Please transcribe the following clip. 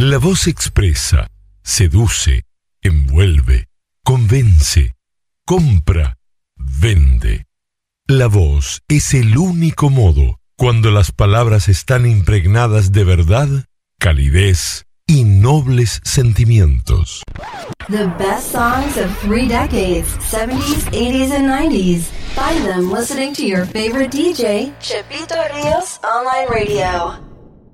La voz expresa, seduce, envuelve, convence, compra, vende. La voz es el único modo cuando las palabras están impregnadas de verdad, calidez y nobles sentimientos. The best songs of 3 decades, 70s, 80s, and 90s. Find them listening to your favorite DJ, Chepito Rios Online Radio.